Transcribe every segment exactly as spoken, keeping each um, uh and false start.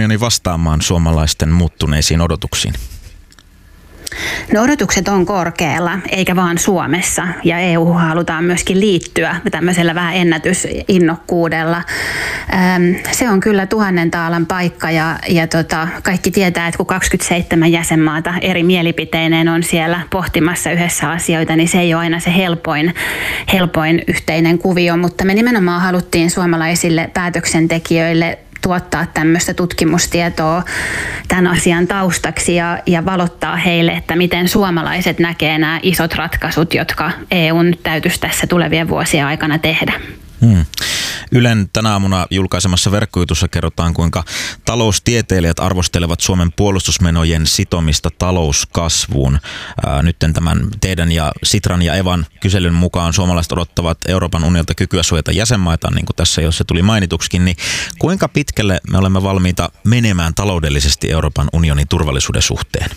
unioni vastaamaan suomalaisten muuttuneisiin odotuksiin? No odotukset on korkealla, eikä vaan Suomessa, ja E U halutaan myöskin liittyä tämmöisellä vähän ennätysinnokkuudella. Se on kyllä tuhannen taalan paikka, ja, ja tota, kaikki tietää, että kun kaksikymmentäseitsemän jäsenmaata eri mielipiteineen on siellä pohtimassa yhdessä asioita, niin se ei ole aina se helpoin, helpoin yhteinen kuvio, mutta me nimenomaan haluttiin suomalaisille päätöksentekijöille tuottaa tämmöistä tutkimustietoa tämän asian taustaksi ja, ja valottaa heille, että miten suomalaiset näkee nämä isot ratkaisut, jotka E U:n täytyisi tässä tulevien vuosien aikana tehdä. Hmm. Ylen tänä aamuna julkaisemassa verkkojutussa kerrotaan, kuinka taloustieteilijät arvostelevat Suomen puolustusmenojen sitomista talouskasvuun. Ää, nyt tämän teidän ja Sitran ja Evan kyselyn mukaan suomalaiset odottavat Euroopan unionilta kykyä suojata jäsenmaita, niin kuin tässä jo se tuli mainituksikin, niin kuinka pitkälle me olemme valmiita menemään taloudellisesti Euroopan unionin turvallisuuden suhteen?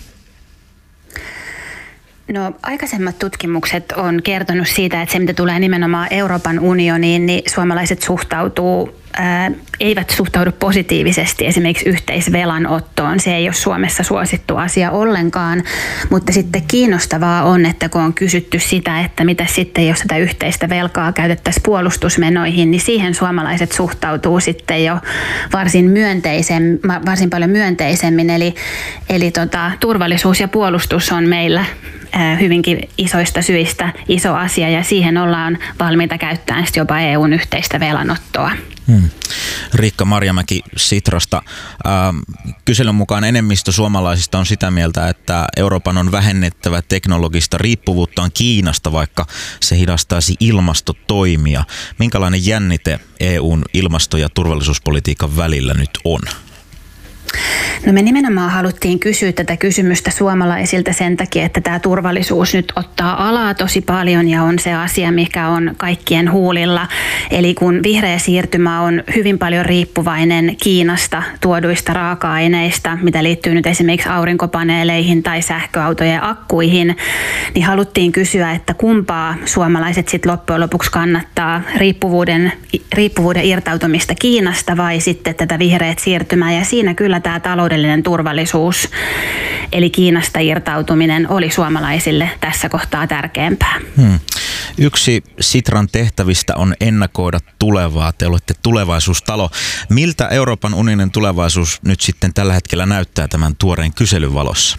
No, aikaisemmat tutkimukset on kertonut siitä, että se mitä tulee nimenomaan Euroopan unioniin, niin suomalaiset suhtautuu, ää, eivät suhtaudu positiivisesti esimerkiksi yhteisvelanottoon. Se ei ole Suomessa suosittu asia ollenkaan, mutta sitten kiinnostavaa on, että kun on kysytty sitä, että mitä sitten jos tätä yhteistä velkaa käytettäisiin puolustusmenoihin, niin siihen suomalaiset suhtautuu sitten jo varsin, myönteisen, varsin paljon myönteisemmin. Eli, eli tota, turvallisuus ja puolustus on meillä hyvinkin isoista syistä iso asia, ja siihen ollaan valmiita käyttämään jopa E U:n yhteistä velanottoa. Hmm. Riikka Marjamäki Sitrasta. Ähm, kyselyn mukaan enemmistö suomalaisista on sitä mieltä, että Euroopan on vähennettävä teknologista riippuvuuttaan Kiinasta, vaikka se hidastaisi ilmastotoimia. Minkälainen jännite E U:n ilmasto- ja turvallisuuspolitiikan välillä nyt on? No me nimenomaan haluttiin kysyä tätä kysymystä suomalaisilta sen takia, että tämä turvallisuus nyt ottaa alaa tosi paljon ja on se asia, mikä on kaikkien huulilla. Eli kun vihreä siirtymä on hyvin paljon riippuvainen Kiinasta tuoduista raaka-aineista, mitä liittyy nyt esimerkiksi aurinkopaneeleihin tai sähköautojen akkuihin, niin haluttiin kysyä, että kumpaa suomalaiset sitten loppujen lopuksi kannattaa, riippuvuuden, riippuvuuden irtautumista Kiinasta vai sitten tätä vihreät siirtymää, ja siinä kyllä tämä taloudellinen turvallisuus, eli Kiinasta irtautuminen, oli suomalaisille tässä kohtaa tärkeämpää. Hmm. Yksi Sitran tehtävistä on ennakoida tulevaa. Te olette tulevaisuustalo. Miltä Euroopan unionin tulevaisuus nyt sitten tällä hetkellä näyttää tämän tuoreen kyselyn valossa?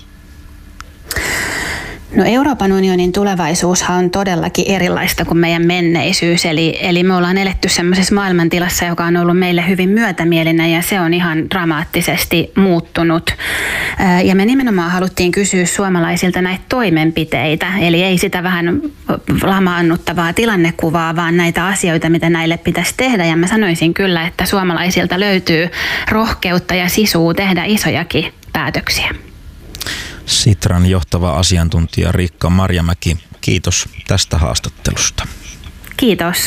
No Euroopan unionin tulevaisuushan on todellakin erilaista kuin meidän menneisyys, eli, eli me ollaan eletty semmoisessa maailmantilassa, joka on ollut meille hyvin myötämielinen, ja se on ihan dramaattisesti muuttunut. Ja me nimenomaan haluttiin kysyä suomalaisilta näitä toimenpiteitä, eli ei sitä vähän lamaannuttavaa tilannekuvaa, vaan näitä asioita, mitä näille pitäisi tehdä, ja mä sanoisin kyllä, että suomalaisilta löytyy rohkeutta ja sisua tehdä isojakin päätöksiä. Sitran johtava asiantuntija Riikka Marjamäki, kiitos tästä haastattelusta. Kiitos.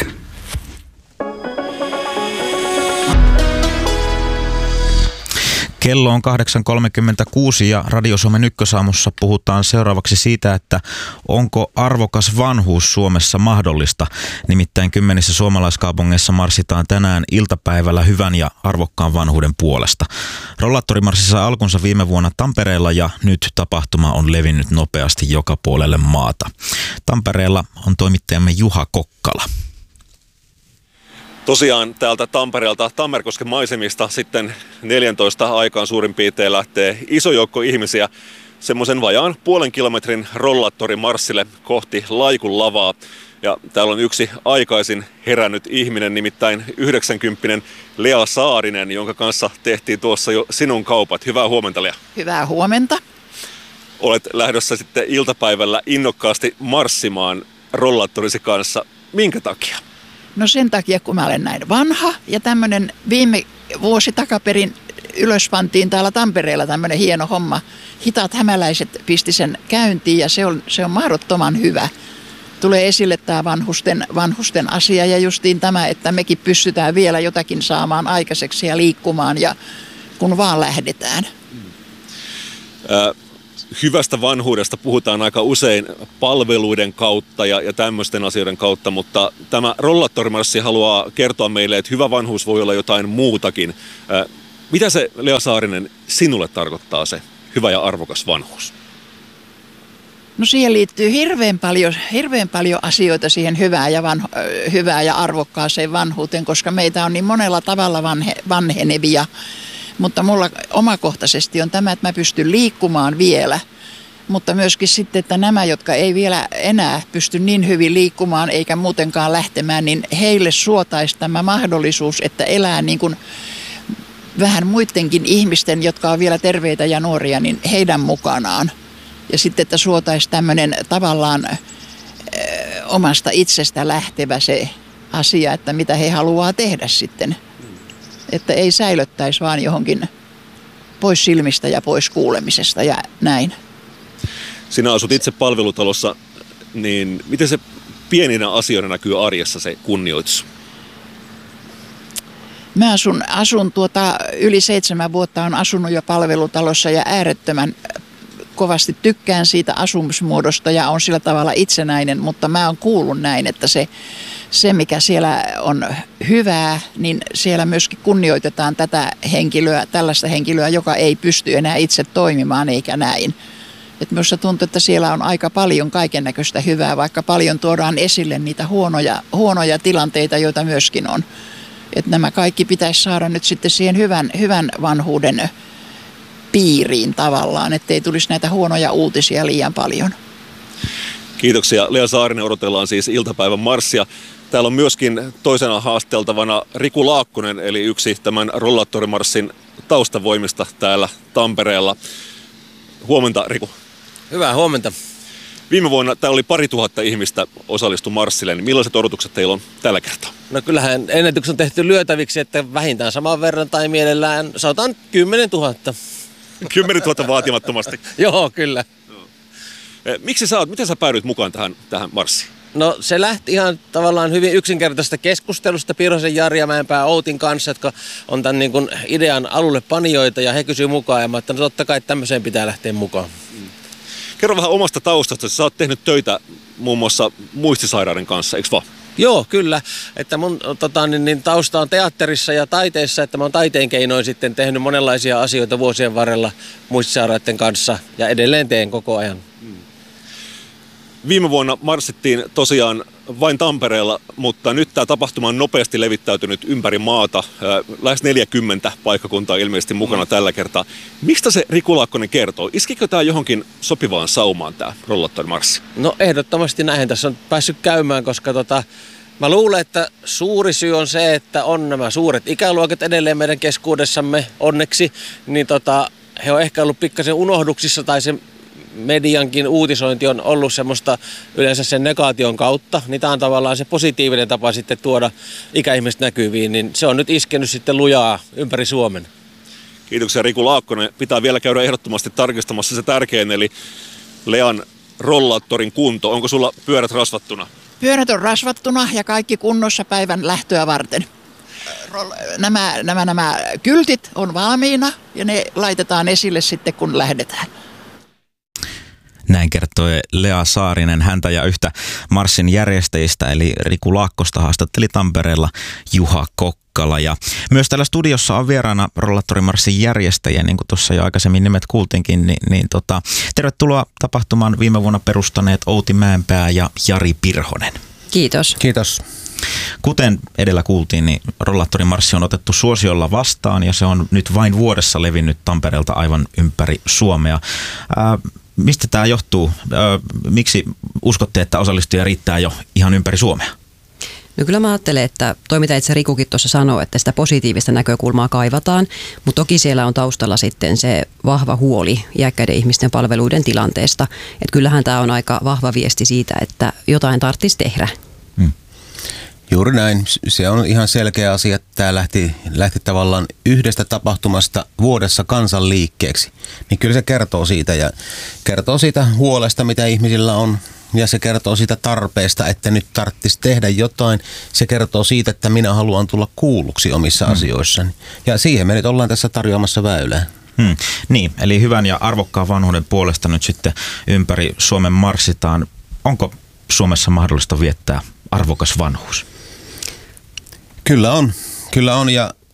Kello on kahdeksan kolmekymmentäkuusi ja Radio Suomen Ykkösaamussa puhutaan seuraavaksi siitä, että onko arvokas vanhuus Suomessa mahdollista. Nimittäin kymmenissä suomalaiskaupungeissa marssitaan tänään iltapäivällä hyvän ja arvokkaan vanhuuden puolesta. Rollaattorimarssi sai alkunsa viime vuonna Tampereella ja nyt tapahtuma on levinnyt nopeasti joka puolelle maata. Tampereella on toimittajamme Juha Kokkala. Tosiaan täältä Tampereelta Tammerkosken maisemista sitten neljäntoista aikaan suurin piirtein lähtee iso joukko ihmisiä semmoisen vajaan puolen kilometrin rollaattorimarssille kohti Laikun lavaa. Ja täällä on yksi aikaisin herännyt ihminen, nimittäin yhdeksänkymppinen Lea Saarinen, jonka kanssa tehtiin tuossa jo sinun kaupat. Hyvää huomenta, Lea. Hyvää huomenta. Olet lähdössä sitten iltapäivällä innokkaasti marssimaan rollaattorisi kanssa. Minkä takia? No sen takia, kun mä olen näin vanha ja tämmöinen viime vuosi takaperin ylös pantiin täällä Tampereella tämmöinen hieno homma. Hitaat hämäläiset pisti sen käyntiin ja se on, se on mahdottoman hyvä. Tulee esille tämä vanhusten, vanhusten asia ja justiin tämä, että mekin pystytään vielä jotakin saamaan aikaiseksi ja liikkumaan ja kun vaan lähdetään. Mm. Äh. Hyvästä vanhuudesta puhutaan aika usein palveluiden kautta ja, ja tämmöisten asioiden kautta, mutta tämä rollaattorimarssi haluaa kertoa meille, että hyvä vanhuus voi olla jotain muutakin. Mitä se, Lea Saarinen, sinulle tarkoittaa se hyvä ja arvokas vanhuus? No siihen liittyy hirveän paljon, hirveän paljon asioita siihen hyvään ja, vanho, hyvään ja arvokkaaseen vanhuuteen, koska meitä on niin monella tavalla vanhe, vanhenevia. Mutta mulla omakohtaisesti on tämä, että mä pystyn liikkumaan vielä. Mutta myöskin sitten, että nämä, jotka ei vielä enää pysty niin hyvin liikkumaan eikä muutenkaan lähtemään, niin heille suotaisi tämä mahdollisuus, että elää niin kuin vähän muidenkin ihmisten, jotka on vielä terveitä ja nuoria, niin heidän mukanaan. Ja sitten, että suotaisi tämmöinen tavallaan ö, omasta itsestä lähtevä se asia, että mitä he haluaa tehdä sitten. Että ei säilöttäisi vaan johonkin pois silmistä ja pois kuulemisesta ja näin. Sinä asut itse palvelutalossa, niin miten se pieninä asioina näkyy arjessa se kunnioitus? Mä asun, asun tuota, yli seitsemän vuotta on asunut jo palvelutalossa ja äärettömän kovasti tykkään siitä asumismuodosta ja on sillä tavalla itsenäinen, mutta mä oon kuullut näin, että se, se mikä siellä on hyvää, niin siellä myöskin kunnioitetaan tätä henkilöä, tällaista henkilöä, joka ei pysty enää itse toimimaan eikä näin. Et minusta tuntuu, että siellä on aika paljon kaikennäköistä hyvää, vaikka paljon tuodaan esille niitä huonoja, huonoja tilanteita, joita myöskin on. Että nämä kaikki pitäisi saada nyt sitten siihen hyvän, hyvän vanhuuden piiriin tavallaan, ettei tulisi näitä huonoja uutisia liian paljon. Kiitoksia. Lea Saarinen, odotellaan siis iltapäivän marssia. Täällä on myöskin toisena haasteltavana Riku Laakkonen, eli yksi tämän rollaattorimarssin taustavoimista täällä Tampereella. Huomenta, Riku. Hyvää huomenta. Viime vuonna täällä oli pari tuhatta ihmistä osallistu marssille, niin millaiset odotukset teillä on tällä kertaa? No kyllähän ennätykset on tehty lyötäviksi, että vähintään saman verran tai mielellään sanotaan kymmenen tuhatta. kymmenen tuhatta vaatimattomasti. Joo, kyllä. Miksi sä oot, miten sä päädyit mukaan tähän, tähän marssiin? No se lähti ihan tavallaan hyvin yksinkertaisesta keskustelusta Pirosen Jari ja Mäenpää Outin kanssa, jotka on tämän niin kuin idean alulle panijoita ja he kysyivät mukaan ja mä ajattelin, no totta kai tämmöiseen pitää lähteä mukaan. Mm. Kerro vähän omasta taustasta. Sä oot tehnyt töitä muun muassa muistisairauden kanssa, eikö vaan? Joo, kyllä. Että mun tota, niin, niin, tausta on teatterissa ja taiteessa, että mä oon taiteen keinoin sitten tehnyt monenlaisia asioita vuosien varrella muistisairaiden kanssa ja edelleen teen koko ajan. Mm. Viime vuonna marssittiin tosiaan vain Tampereella, mutta nyt tämä tapahtuma on nopeasti levittäytynyt ympäri maata. Lähes neljäkymmentä paikkakuntaa ilmeisesti mukana mm. tällä kertaa. Mistä se Riku Laakkonen kertoo? Iskikö tämä johonkin sopivaan saumaan tämä rollaattorimarssi? No ehdottomasti näin tässä on päässyt käymään, koska tota, mä luulen, että suuri syy on se, että on nämä suuret ikäluokat edelleen meidän keskuudessamme onneksi. Niin tota, he on ehkä ollut pikkasen unohduksissa tai se mediankin uutisointi on ollut semmoista yleensä sen negaation kautta, niin tämä on tavallaan se positiivinen tapa sitten tuoda ikäihmiset näkyviin, niin se on nyt iskenyt sitten lujaa ympäri Suomen. Kiitoksia Riku Laakkonen. Pitää vielä käydä ehdottomasti tarkistamassa se tärkein, eli Lean rollaattorin kunto. Onko sulla pyörät rasvattuna? Pyörät on rasvattuna ja kaikki kunnossa päivän lähtöä varten. Nämä, nämä, nämä kyltit on valmiina ja ne laitetaan esille sitten kun lähdetään. Näin kertoi Lea Saarinen. Häntä ja yhtä marssin järjestäjistä eli Riku Laakkosta haastatteli Tampereella Juha Kokkala. Ja myös täällä studiossa on vieraana rollaattorimarssin järjestäjiä, niin kuin tuossa jo aikaisemmin nimet kuultiinkin. Niin, niin tota, tervetuloa tapahtumaan viime vuonna perustaneet Outi Mäenpää ja Jari Pirhonen. Kiitos. Kiitos. Kuten edellä kuultiin, niin rollaattorimarssi on otettu suosiolla vastaan ja se on nyt vain vuodessa levinnyt Tampereelta aivan ympäri Suomea. Ää, Mistä tämä johtuu? Miksi uskotte, että osallistujia riittää jo ihan ympäri Suomea? No kyllä mä ajattelen, että toi mitä itse Rikukin tuossa sanoi, että sitä positiivista näkökulmaa kaivataan, mutta toki siellä on taustalla sitten se vahva huoli iäkkäiden ihmisten palveluiden tilanteesta. Että kyllähän tämä on aika vahva viesti siitä, että jotain tarvitsisi tehdä. Hmm. Juuri näin. Se on ihan selkeä asia, että tämä lähti, lähti tavallaan yhdestä tapahtumasta vuodessa kansanliikkeeksi. Niin kyllä se kertoo siitä ja kertoo siitä huolesta, mitä ihmisillä on. Ja se kertoo siitä tarpeesta, että nyt tarvitsisi tehdä jotain. Se kertoo siitä, että minä haluan tulla kuulluksi omissa hmm. asioissani. Ja siihen me nyt ollaan tässä tarjoamassa väylää. Hmm. Niin, eli hyvän ja arvokkaan vanhuuden puolesta nyt sitten ympäri Suomen marssitaan. Onko Suomessa mahdollista viettää arvokas vanhuus? Kyllä on. Kyllä on ja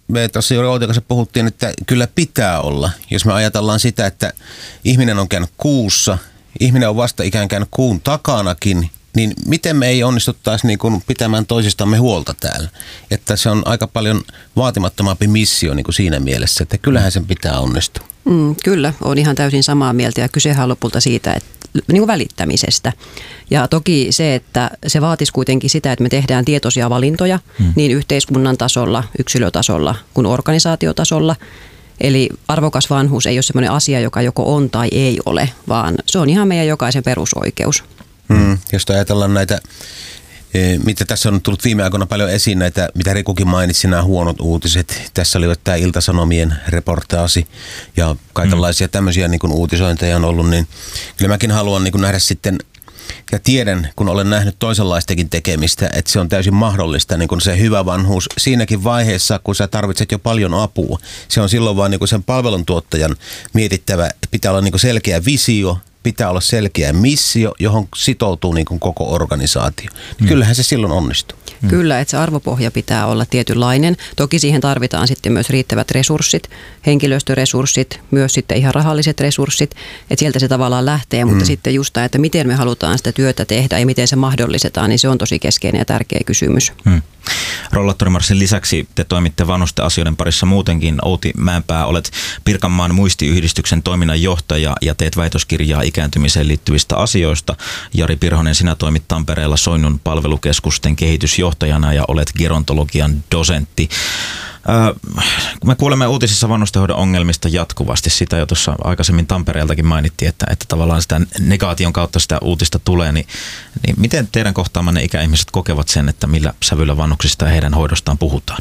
me tuossa juuri Outin kanssa puhuttiin, että kyllä pitää olla. Jos me ajatellaan sitä, että ihminen on käynyt kuussa, ihminen on vasta ikään käynyt kuun takanakin, niin miten me ei onnistuttaisi niin kuin pitämään toisistamme huolta täällä? Että se on aika paljon vaatimattomampi missio niin kuin siinä mielessä, että kyllähän sen pitää onnistua. Mm, kyllä, on ihan täysin samaa mieltä ja kysehän on lopulta siitä, että niin kuin välittämisestä. Ja toki se, että se vaatisi kuitenkin sitä, että me tehdään tietoisia valintoja hmm. niin yhteiskunnan tasolla, yksilötasolla kuin organisaatiotasolla. Eli arvokas vanhuus ei ole sellainen asia, joka joko on tai ei ole, vaan se on ihan meidän jokaisen perusoikeus. Hmm. Jos ajatellaan näitä, mitä tässä on tullut viime aikoina paljon esiin, näitä, mitä Rikukin mainitsi, nämä huonot uutiset. Tässä oli tämä Ilta-Sanomien reportaasi ja kaikenlaisia tämmöisiä niin kuin uutisointeja on ollut, niin kyllä mäkin haluan niin kuin nähdä sitten, ja tiedän, kun olen nähnyt toisenlaistakin tekemistä, että se on täysin mahdollista, niin kuin se hyvä vanhuus siinäkin vaiheessa, kun sä tarvitset jo paljon apua. Se on silloin vaan niin kuin sen palveluntuottajan mietittävä, pitää olla niin kuin selkeä visio, pitää olla selkeä missio, johon sitoutuu niin kuin koko organisaatio. Mm. Kyllähän se silloin onnistuu. Mm. Kyllä, että se arvopohja pitää olla tietynlainen. Toki siihen tarvitaan sitten myös riittävät resurssit, henkilöstöresurssit, myös sitten ihan rahalliset resurssit, että sieltä se tavallaan lähtee, mutta mm. sitten just tämä, että miten me halutaan sitä työtä tehdä ja miten se mahdollistetaan, niin se on tosi keskeinen ja tärkeä kysymys. Mm. Rollaattorimarssin lisäksi te toimitte vanhusten asioiden parissa muutenkin. Outi Mäenpää, olet Pirkanmaan muistiyhdistyksen toiminnanjohtaja ja teet väitöskirjaa ikääntymiseen liittyvistä asioista. Jari Pirhonen, sinä toimit Tampereella Soinnun palvelukeskusten kehitysjohtajana ja olet gerontologian dosentti. Me kuulemme uutisissa vanhustenhoidon ongelmista jatkuvasti. Sitä jo tuossa aikaisemmin Tampereeltakin mainittiin, että, että tavallaan sitä negaation kautta sitä uutista tulee. Niin, niin miten teidän kohtaamanne ikäihmiset kokevat sen, että millä sävyllä vanhuksista ja heidän hoidostaan puhutaan?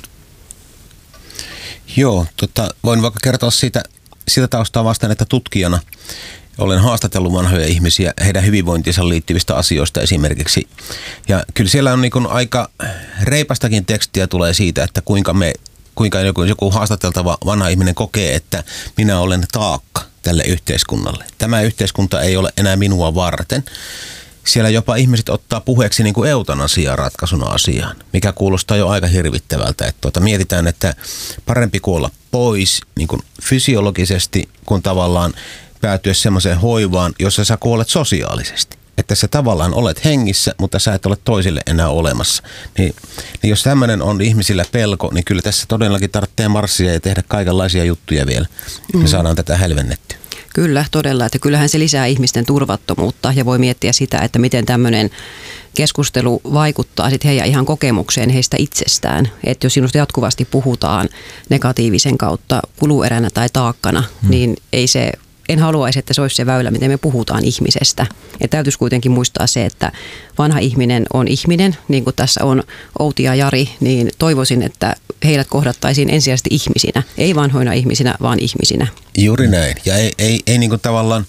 Joo, tota, voin vaikka kertoa siitä, sitä taustaa vastaan, että tutkijana olen haastatellut vanhoja ihmisiä heidän hyvinvointiinsa liittyvistä asioista esimerkiksi. Ja kyllä siellä on niin kuin aika reipastakin tekstiä tulee siitä, että kuinka me kuinka joku, joku haastateltava vanha ihminen kokee, että minä olen taakka tälle yhteiskunnalle. Tämä yhteiskunta ei ole enää minua varten. Siellä jopa ihmiset ottaa puheeksi niin kuin eutanasia ratkaisuna asiaan, mikä kuulostaa jo aika hirvittävältä. Että tuota, mietitään, että parempi kuolla pois niin kuin fysiologisesti, kuin tavallaan päätyä semmoiseen hoivaan, jossa sä kuolet sosiaalisesti. Että sä tavallaan olet hengissä, mutta sä et ole toisille enää olemassa. Niin, niin jos tämmöinen on ihmisillä pelko, niin kyllä tässä todellakin tarvitsee marssia ja tehdä kaikenlaisia juttuja vielä. Mm. Me saadaan tätä hälvennettyä. Kyllä, todella. Että kyllähän se lisää ihmisten turvattomuutta ja voi miettiä sitä, että miten tämmöinen keskustelu vaikuttaa sitten heidän ihan kokemukseen heistä itsestään. Että jos sinusta jatkuvasti puhutaan negatiivisen kautta kulueränä tai taakkana, mm. niin ei se... En haluaisi, että se olisi se väylä, miten me puhutaan ihmisestä. Ja täytyisi kuitenkin muistaa se, että vanha ihminen on ihminen, niin kuin tässä on Outi ja Jari, niin toivoisin, että heidät kohdattaisiin ensisijaisesti ihmisinä. Ei vanhoina ihmisinä, vaan ihmisinä. Juuri näin. Ja ei, ei, ei niin kuin tavallaan,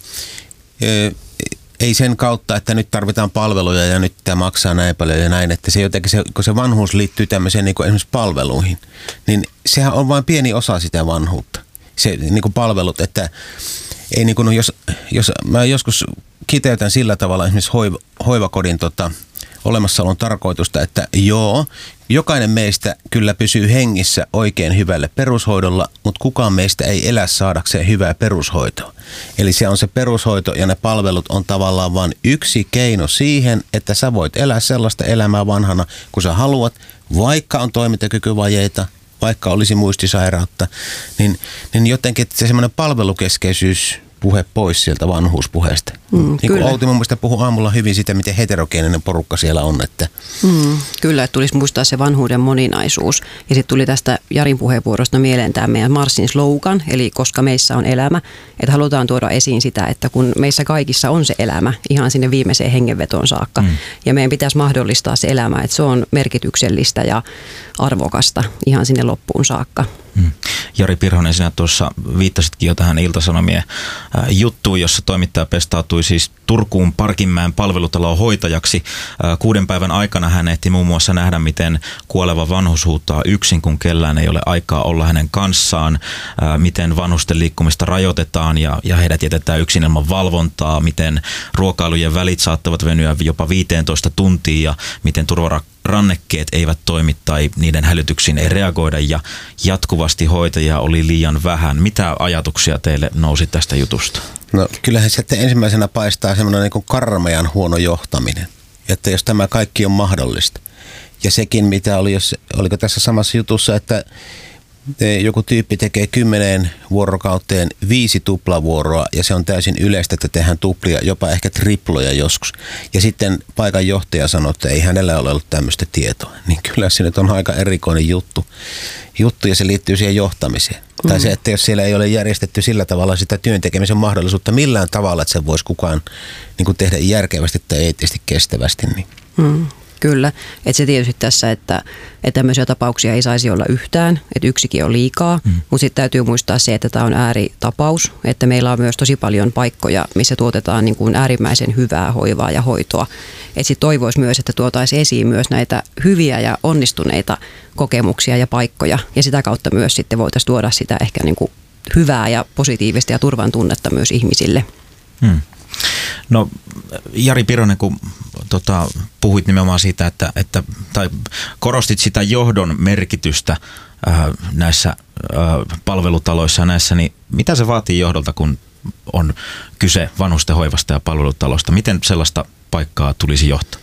ei sen kautta, että nyt tarvitaan palveluja ja nyt tämä maksaa näin paljon ja näin, että se jotenkin, se, kun se vanhuus liittyy tämmöiseen niin kuin esimerkiksi palveluihin, niin sehän on vain pieni osa sitä vanhuutta. Se niin kuin palvelut, että ei niin kuin, jos, jos mä joskus kiteytän sillä tavalla esimerkiksi hoiva, hoivakodin tota, olemassaolon tarkoitusta, että joo, jokainen meistä kyllä pysyy hengissä oikein hyvälle perushoidolla, mutta kukaan meistä ei elä saadakseen hyvää perushoitoa. Eli se on se perushoito ja ne palvelut on tavallaan vain yksi keino siihen, että sä voit elää sellaista elämää vanhana, kun sä haluat, vaikka on toimintakykyvajeita, vaikka olisi muistisairautta, niin, niin jotenkin se semmoinen palvelukeskeisyys puhe pois sieltä vanhuuspuheesta. Mm, niin kuin Outi mun mielestä puhui aamulla hyvin sitä, miten heterogeeninen porukka siellä on. Että. Mm, kyllä, että tulisi muistaa se vanhuuden moninaisuus. Ja sitten tuli tästä Jarin puheenvuorosta mieleen tämä meidän Marssin slogan, eli koska meissä on elämä. Että halutaan tuoda esiin sitä, että kun meissä kaikissa on se elämä ihan sinne viimeiseen hengenvetoon saakka. Mm. Ja meidän pitäisi mahdollistaa se elämä, että se on merkityksellistä ja arvokasta ihan sinne loppuun saakka. Hmm. Jari Pirhonen, sinä tuossa viittasitkin jo tähän Ilta-Sanomien äh, juttuun, jossa toimittaja pestautui siis Turkuun Parkinmäen palvelutaloon hoitajaksi. Äh, kuuden päivän aikana hän ehti muun muassa nähdä, miten kuoleva vanhus huutaa yksin, kun kellään ei ole aikaa olla hänen kanssaan, äh, miten vanhusten liikkumista rajoitetaan ja, ja heidät jätetään yksin ilman valvontaa, miten ruokailujen välit saattavat venyä jopa viisitoista tuntia ja miten turvarak- rannekkeet eivät toimi tai niiden hälytyksiin ei reagoida ja jatkuvasti hoitajia oli liian vähän. Mitä ajatuksia teille nousi tästä jutusta? No kyllähän sitten ensimmäisenä paistaa semmoinen niin kuin karmean huono johtaminen, että jos tämä kaikki on mahdollista. Ja sekin, mitä oli, jos, oliko tässä samassa jutussa, että joku tyyppi tekee kymmeneen vuorokauteen viisi tuplavuoroa ja se on täysin yleistä, että tehdään tuplia, jopa ehkä triploja joskus. Ja sitten paikan johtaja sanoo, että ei hänellä ole ollut tämmöistä tietoa. Niin kyllä se nyt on aika erikoinen juttu, juttu ja se liittyy siihen johtamiseen. Mm-hmm. Tai se, että jos siellä ei ole järjestetty sillä tavalla sitä työn tekemisen mahdollisuutta millään tavalla, että se voisi kukaan niin kuin tehdä järkevästi tai eettisesti kestävästi, niin... Mm. Kyllä, että se tietysti tässä, että, että tämmöisiä tapauksia ei saisi olla yhtään, että yksikin on liikaa, mm. mutta sitten täytyy muistaa se, että tämä on ääritapaus, että meillä on myös tosi paljon paikkoja, missä tuotetaan niin kuin äärimmäisen hyvää hoivaa ja hoitoa. Että sitten toivoisi myös, että tuotaisiin esiin myös näitä hyviä ja onnistuneita kokemuksia ja paikkoja ja sitä kautta myös sitten voitaisiin tuoda sitä ehkä niin kuin hyvää ja positiivista ja turvan tunnetta myös ihmisille. Mm. No Jari Pironen, kun tota, puhuit nimenomaan siitä, että, että, tai korostit sitä johdon merkitystä äh, näissä äh, palvelutaloissa ja näissä, niin mitä se vaatii johdolta, kun on kyse vanhustenhoivasta ja palvelutalosta? Miten sellaista paikkaa tulisi johtaa?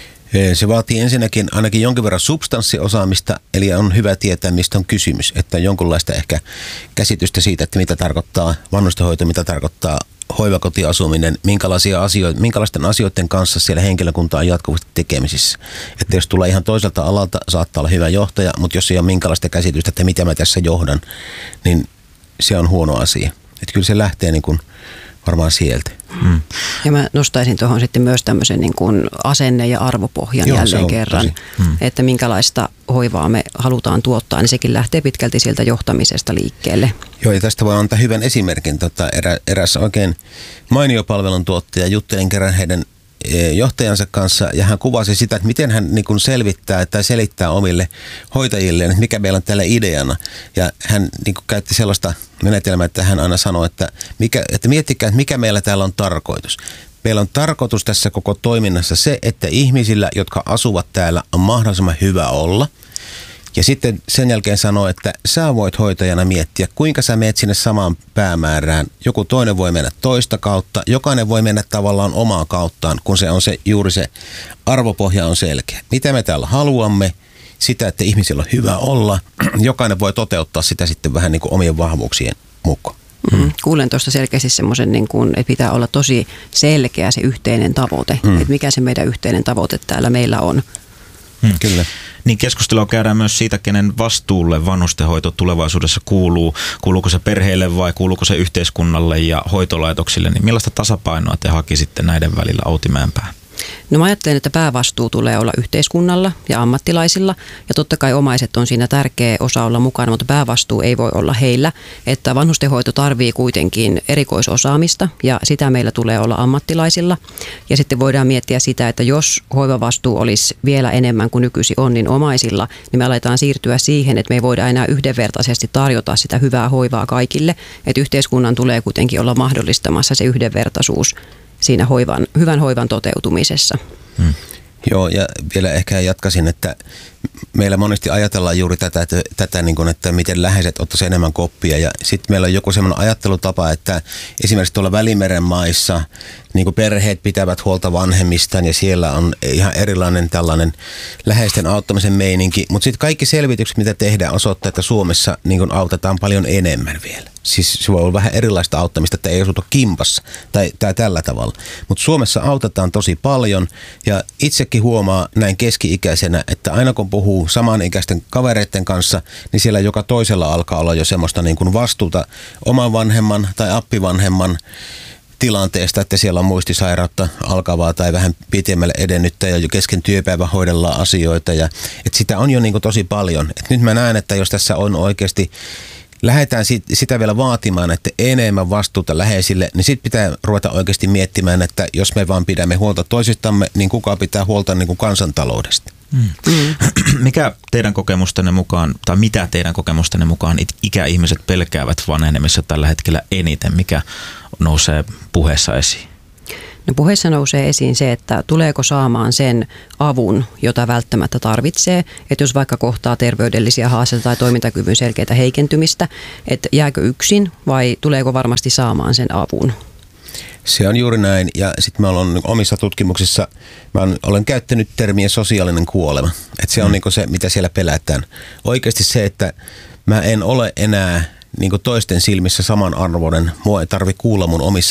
Se vaatii ensinnäkin ainakin jonkin verran substanssiosaamista, eli on hyvä tietää, mistä on kysymys. Että jonkunlaista ehkä käsitystä siitä, että mitä tarkoittaa vanhustenhoito, mitä tarkoittaa hoivakotiasuminen, minkälaisia asioita, minkälaisten asioiden kanssa siellä henkilökunta on jatkuvasti tekemisissä. Että jos tulee ihan toiselta alalta, saattaa olla hyvä johtaja, mutta jos ei ole minkälaista käsitystä, että mitä mä tässä johdan, niin se on huono asia. Että kyllä se lähtee niin kuin varmaan sieltä. Hmm. Ja mä nostaisin tuohon sitten myös tämmöisen niin kuin asenne- ja arvopohjan Joo, jälleen kerran, hmm. että minkälaista hoivaa me halutaan tuottaa, niin sekin lähtee pitkälti sieltä johtamisesta liikkeelle. Joo, ja tästä voi antaa hyvän esimerkin. Tota, erä, eräs oikein mainio palveluntuottaja, juttelin kerran heidän johtajansa kanssa ja hän kuvasi sitä, että miten hän niin kuin selvittää tai selittää omille hoitajilleen, että mikä meillä on tällä ideana. Ja hän niin kuin käytti sellaista menetelmää, että hän aina sanoi, että, mikä, että miettikää, että mikä meillä täällä on tarkoitus. Meillä on tarkoitus tässä koko toiminnassa se, että ihmisillä, jotka asuvat täällä, on mahdollisimman hyvä olla. Ja sitten sen jälkeen sanoo, että sä voit hoitajana miettiä, kuinka sä meet sinne samaan päämäärään. Joku toinen voi mennä toista kautta, jokainen voi mennä tavallaan omaa kauttaan, kun se on se juuri se arvopohja on selkeä. Mitä me täällä haluamme, sitä, että ihmisillä on hyvä olla. Jokainen voi toteuttaa sitä sitten vähän niin kuin omien vahvuuksien mukaan. Mm. Kuulen tuosta selkeästi semmoisen, niin kuin, että pitää olla tosi selkeä se yhteinen tavoite, mm. että mikä se meidän yhteinen tavoite täällä meillä on. Hmm. Kyllä. Niin keskustelua käydään myös siitä, kenen vastuulle vanhustenhoito tulevaisuudessa kuuluu. Kuuluuko se perheille vai kuuluuko se yhteiskunnalle ja hoitolaitoksille? Niin millaista tasapainoa te hakisitte näiden välillä, Outi Mäenpää? No mä ajattelen, että päävastuu tulee olla yhteiskunnalla ja ammattilaisilla ja totta kai omaiset on siinä tärkeä osa olla mukana, mutta päävastuu ei voi olla heillä, että vanhustenhoito tarvii kuitenkin erikoisosaamista ja sitä meillä tulee olla ammattilaisilla ja sitten voidaan miettiä sitä, että jos hoivavastuu olisi vielä enemmän kuin nykyisin on, niin omaisilla, niin me aletaan siirtyä siihen, että me ei voida enää yhdenvertaisesti tarjota sitä hyvää hoivaa kaikille, että yhteiskunnan tulee kuitenkin olla mahdollistamassa se yhdenvertaisuus siinä hoivan, hyvän hoivan toteutumisessa. Hmm. Joo, ja vielä ehkä jatkaisin, että meillä monesti ajatellaan juuri tätä, että, tätä niin kuin, että miten läheiset ottaisivat enemmän koppia. Ja sitten meillä on joku semmoinen ajattelutapa, että esimerkiksi tuolla Välimeren maissa niin kuin perheet pitävät huolta vanhemmistaan ja siellä on ihan erilainen tällainen läheisten auttamisen meininki. Mutta sitten kaikki selvitykset, mitä tehdään, osoittaa, että Suomessa niin kuin autetaan paljon enemmän vielä. Siis se voi olla vähän erilaista auttamista, että ei asuta kimpassa tai, tai tällä tavalla. Mutta Suomessa autetaan tosi paljon ja itsekin huomaa näin keski-ikäisenä, että aina kun puhuu samanikäisten kavereiden kanssa, niin siellä joka toisella alkaa olla jo semmoista niin kuin vastuuta oman vanhemman tai appivanhemman tilanteesta, että siellä on muistisairautta alkavaa tai vähän pitemmälle edennyttä ja jo kesken työpäivän hoidellaan asioita. Ja, että sitä on jo niin kuin tosi paljon. Et nyt mä näen, että jos tässä on oikeasti lähdetään sitä vielä vaatimaan, että enemmän vastuuta läheisille, niin sitten pitää ruveta oikeasti miettimään, että jos me vaan pidämme huolta toisistamme, niin kuka pitää huolta niin kuin kansantaloudesta. Mm. Mm. Mikä teidän kokemustenne mukaan, tai mitä teidän kokemustenne mukaan ikäihmiset pelkäävät vanhenemissa tällä hetkellä eniten? Mikä nousee puheessa esiin? No puheessa nousee esiin se, että tuleeko saamaan sen avun, jota välttämättä tarvitsee. Että jos vaikka kohtaa terveydellisiä haasteita tai toimintakyvyn selkeitä heikentymistä, että jääkö yksin vai tuleeko varmasti saamaan sen avun? Se on juuri näin, ja sitten mä olen omissa tutkimuksissa, mä olen käyttänyt termiä sosiaalinen kuolema. Että se on mm. niin se, mitä siellä pelätään. Oikeasti se, että mä en ole enää niin toisten silmissä samanarvoinen, mua ei tarvitse kuulla mun omissa